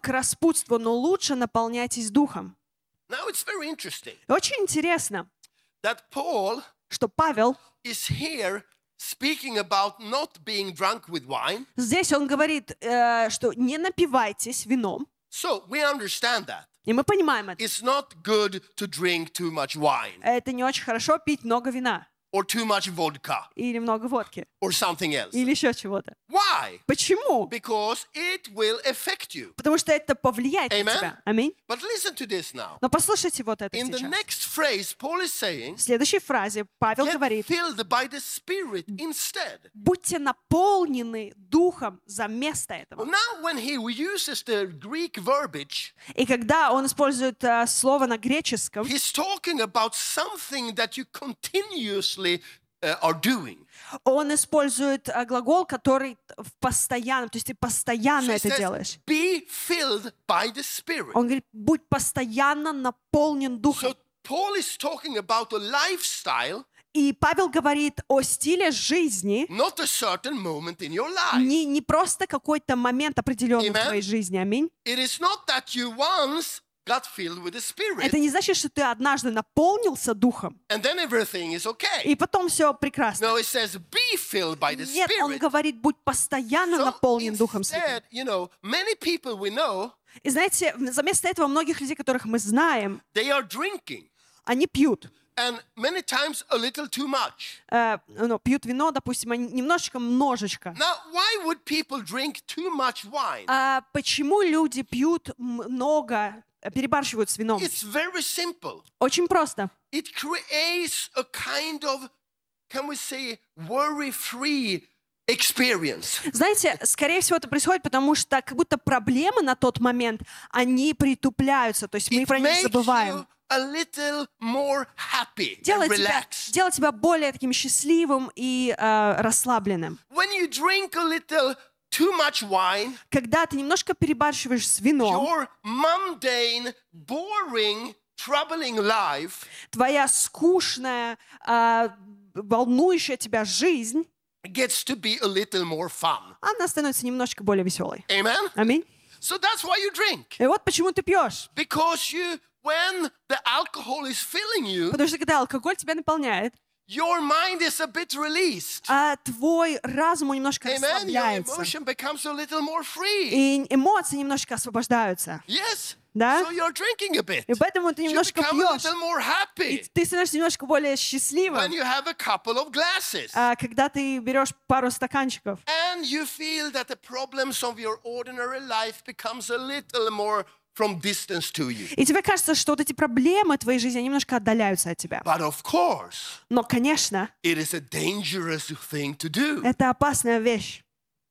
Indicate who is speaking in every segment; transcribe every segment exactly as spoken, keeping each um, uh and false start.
Speaker 1: к распутству, но лучше наполняйтесь Духом.
Speaker 2: Now it's very interesting
Speaker 1: Очень интересно,
Speaker 2: that Paul
Speaker 1: что Павел
Speaker 2: is here speaking about not being drunk with wine.
Speaker 1: здесь он говорит, э, что не напивайтесь вином.
Speaker 2: So we understand that.
Speaker 1: И мы понимаем это.
Speaker 2: It's not good to drink too much wine
Speaker 1: Это не очень хорошо пить много вина.
Speaker 2: or too much vodka
Speaker 1: Или много водки.
Speaker 2: or something else.
Speaker 1: Или еще чего-то.
Speaker 2: Why?
Speaker 1: Почему?
Speaker 2: Because it will affect you.
Speaker 1: Потому что это повлияет на
Speaker 2: Amen.
Speaker 1: тебя. Аминь.
Speaker 2: But listen to this now.
Speaker 1: Но послушайте вот это
Speaker 2: In the
Speaker 1: сейчас.
Speaker 2: next phrase, Paul is saying,
Speaker 1: В следующей фразе Павел
Speaker 2: get
Speaker 1: говорит,
Speaker 2: filled by the Spirit instead.
Speaker 1: будьте наполнены Духом за место
Speaker 2: Well,
Speaker 1: этого.
Speaker 2: now when he uses the Greek verbiage,
Speaker 1: И когда он использует э, слово на греческом,
Speaker 2: he's talking about something that you continuously uh, are doing.
Speaker 1: он использует э, глагол, который в постоянном, то есть ты постоянно
Speaker 2: So he
Speaker 1: это
Speaker 2: says,
Speaker 1: делаешь.
Speaker 2: be filled by the Spirit.
Speaker 1: Он говорит, будь постоянно наполнен Духом.
Speaker 2: So Paul is talking about a lifestyle,
Speaker 1: И Павел говорит о стиле жизни,
Speaker 2: not a certain moment in your life.
Speaker 1: не, не просто какой-то момент определенный в
Speaker 2: Amen.
Speaker 1: твоей жизни. Аминь.
Speaker 2: It is not that you once got filled with the Spirit
Speaker 1: Это не значит, что ты однажды наполнился Духом,
Speaker 2: and then everything is okay.
Speaker 1: и потом все прекрасно.
Speaker 2: No, it says be filled by the
Speaker 1: Нет, он
Speaker 2: Spirit.
Speaker 1: говорит, будь постоянно
Speaker 2: So
Speaker 1: наполнен Духом Святым.
Speaker 2: instead, you know, many people we know,
Speaker 1: И знаете, вместо этого многих людей, которых мы знаем,
Speaker 2: they are drinking.
Speaker 1: они пьют.
Speaker 2: And many times a little too much.
Speaker 1: Э, ну, пьют вино, допустим, они немножечко, множечко.
Speaker 2: Now, why would people drink too much wine?
Speaker 1: А почему люди пьют много, э, перебарщивают с вином?
Speaker 2: It's very simple.
Speaker 1: Очень просто.
Speaker 2: It creates a kind of, can we say, worry-free experience.
Speaker 1: Знаете, скорее всего, это происходит, потому что как будто проблемы на тот момент, они притупляются, то есть мы
Speaker 2: It
Speaker 1: про них
Speaker 2: makes
Speaker 1: забываем.
Speaker 2: you a little more happy and
Speaker 1: Делает тебя,
Speaker 2: relaxed.
Speaker 1: делает тебя более таким счастливым и э, расслабленным.
Speaker 2: When you drink a little too much wine,
Speaker 1: Когда ты немножко перебарщиваешь с вином,
Speaker 2: your mundane, boring, troubling life
Speaker 1: твоя скучная, э, волнующая тебя жизнь,
Speaker 2: gets to be a little more fun.
Speaker 1: она становится немножко более веселой.
Speaker 2: Amen?
Speaker 1: Аминь.
Speaker 2: So that's why you drink.
Speaker 1: И вот почему ты пьешь.
Speaker 2: Because you, when the alcohol is filling you,
Speaker 1: Потому что когда алкоголь тебя наполняет,
Speaker 2: your mind is a bit released.
Speaker 1: а твой разум немножко
Speaker 2: Amen? Your
Speaker 1: расслабляется.
Speaker 2: emotion becomes a little more free.
Speaker 1: И эмоции немножко освобождаются.
Speaker 2: Yes?
Speaker 1: Да?
Speaker 2: So you're drinking a bit.
Speaker 1: И поэтому ты
Speaker 2: You
Speaker 1: немножко
Speaker 2: become a
Speaker 1: пьешь.
Speaker 2: little more
Speaker 1: И
Speaker 2: happy
Speaker 1: ты становишься немножко более
Speaker 2: when
Speaker 1: счастливым,
Speaker 2: you have a couple of glasses.
Speaker 1: а, когда ты берешь пару стаканчиков.
Speaker 2: And you feel that the problems of your ordinary life becomes a little more from distance to you.
Speaker 1: И тебе кажется, что вот эти проблемы твоей жизни они немножко отдаляются от тебя.
Speaker 2: But of course,
Speaker 1: Но, конечно,
Speaker 2: it is a dangerous thing to do.
Speaker 1: это опасная вещь.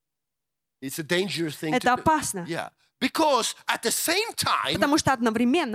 Speaker 2: It's a dangerous thing
Speaker 1: Это
Speaker 2: to do.
Speaker 1: опасно.
Speaker 2: Yeah. Because at the same time,
Speaker 1: Потому что одновременно